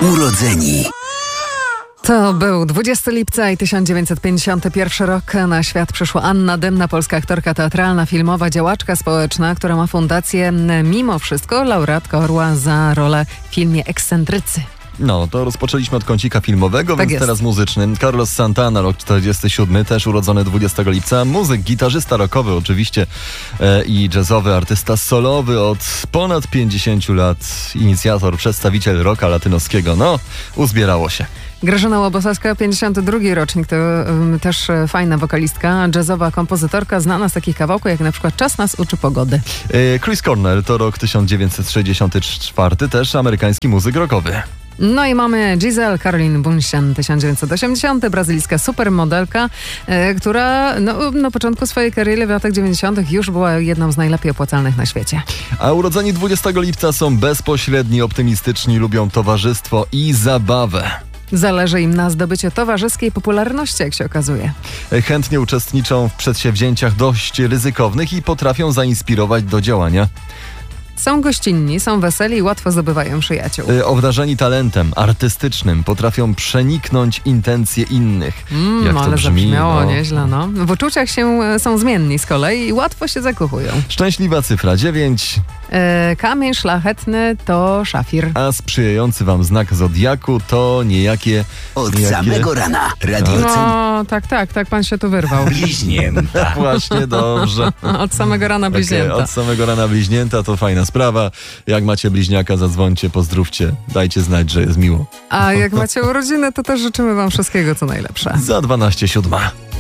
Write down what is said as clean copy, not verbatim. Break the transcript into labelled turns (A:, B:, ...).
A: Urodzeni.
B: To był 20 lipca i 1951 rok. Na świat przyszła Anna Dymna, polska aktorka teatralna, filmowa, działaczka społeczna, która ma fundację Mimo Wszystko, laureatka Orła za rolę w filmie Ekscentrycy.
C: No, to rozpoczęliśmy od kącika filmowego,
B: Tak
C: więc
B: jest.
C: teraz muzyczny. Carlos Santana, rok 47, też urodzony 20 lipca. Muzyk, gitarzysta rockowy oczywiście i jazzowy, artysta solowy od ponad 50 lat. Inicjator, przedstawiciel rocka latynoskiego. No, uzbierało się.
B: Grażyna Łobosowska, 52 rocznik, to też fajna wokalistka, jazzowa kompozytorka, znana z takich kawałków jak na przykład Czas nas uczy pogody.
C: Chris Cornell to rok 1964, też amerykański muzyk rockowy.
B: No i mamy Giselle Caroline Bundchen, 1980, brazylijska supermodelka, która na początku swojej kariery w latach 90. już była jedną z najlepiej opłacalnych na świecie.
C: A urodzeni 20 lipca są bezpośredni, optymistyczni, lubią towarzystwo i zabawę.
B: Zależy im na zdobyciu towarzyskiej popularności, jak się okazuje.
C: Chętnie uczestniczą w przedsięwzięciach dość ryzykownych i potrafią zainspirować do działania.
B: Są gościnni, są weseli i łatwo zdobywają przyjaciół.
C: Obdarzeni talentem artystycznym, potrafią przeniknąć intencje innych. Jak to
B: ale
C: brzmi,
B: zabrzmiało nieźle, no. W uczuciach są zmienni z kolei i łatwo się zakochują.
C: Szczęśliwa cyfra 9,
B: Kamień szlachetny to szafir.
C: a sprzyjający wam znak zodiaku to niejakie...
A: Od samego rana. Radio Cen.
B: No, tak, pan się tu wyrwał.
A: Bliźnięta.
C: Właśnie, dobrze.
B: Od samego rana bliźnięta.
C: Od samego rana bliźnięta to fajna sprawa. Jak macie bliźniaka, zadzwońcie, pozdrówcie, dajcie znać, że jest miło.
B: A jak macie urodziny, to też życzymy wam wszystkiego, co najlepsze.
C: Za 12:07.